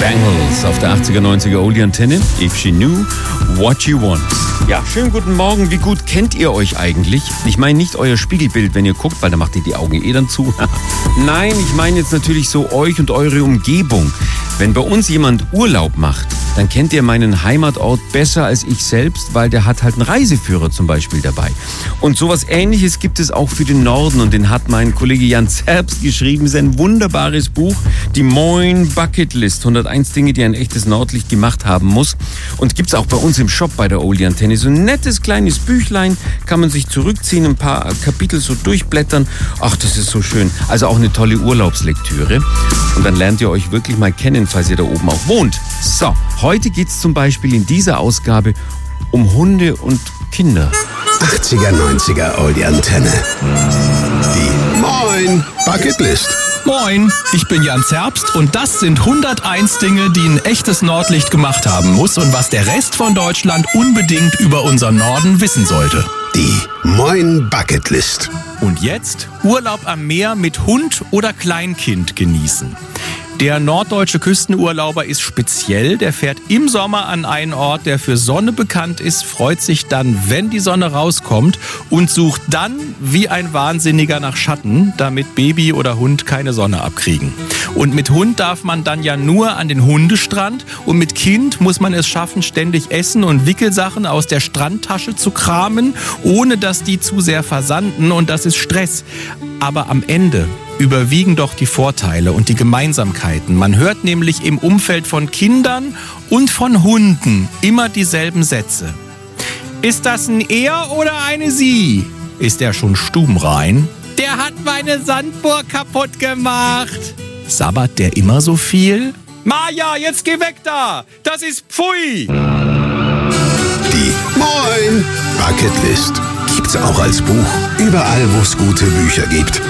Bangles auf der 80er, 90er Oldie-Antenne. If she knew what you want. Ja, schönen guten Morgen. Wie gut kennt ihr euch eigentlich? Ich meine nicht euer Spiegelbild, wenn ihr guckt, weil da macht ihr die Augen dann zu. Nein, ich meine jetzt natürlich so euch und eure Umgebung. Wenn bei uns jemand Urlaub macht, dann kennt ihr meinen Heimatort besser als ich selbst, weil der hat halt einen Reiseführer zum Beispiel dabei. Und sowas Ähnliches gibt es auch für den Norden und den hat mein Kollege Jan Zerbst geschrieben. Das ist ein wunderbares Buch, die Moin Bucketlist, 101 Dinge, die ein echtes Nordlicht gemacht haben muss. Und gibt's auch bei uns im Shop bei der Oldie Antenne. So ein nettes kleines Büchlein, kann man sich zurückziehen, ein paar Kapitel so durchblättern. Ach, das ist so schön. Also auch eine tolle Urlaubslektüre. Und dann lernt ihr euch wirklich mal kennen, falls ihr da oben auch wohnt. So, heute geht's zum Beispiel in dieser Ausgabe um Hunde und Kinder. 80er, 90er Oldie Antenne. Die Moin Bucketlist. Moin, ich bin Jan Zerbst und das sind 101 Dinge, die ein echtes Nordlicht gemacht haben muss und was der Rest von Deutschland unbedingt über unseren Norden wissen sollte. Die Moin Bucketlist. Und jetzt Urlaub am Meer mit Hund oder Kleinkind genießen. Der norddeutsche Küstenurlauber ist speziell. Der fährt im Sommer an einen Ort, der für Sonne bekannt ist, freut sich dann, wenn die Sonne rauskommt und sucht dann wie ein Wahnsinniger nach Schatten, damit Baby oder Hund keine Sonne abkriegen. Und mit Hund darf man dann ja nur an den Hundestrand und mit Kind muss man es schaffen, ständig Essen und Wickelsachen aus der Strandtasche zu kramen, ohne dass die zu sehr versanden, und das ist Stress. Aber am Ende überwiegen doch die Vorteile und die Gemeinsamkeiten. Man hört nämlich im Umfeld von Kindern und von Hunden immer dieselben Sätze. Ist das ein Er oder eine Sie? Ist der schon stubenrein? Der hat meine Sandburg kaputt gemacht. Sabbert der immer so viel? Maja, jetzt geh weg da! Das ist Pfui! Die Moin Bucketlist. Gibt's auch als Buch. Überall, wo es gute Bücher gibt.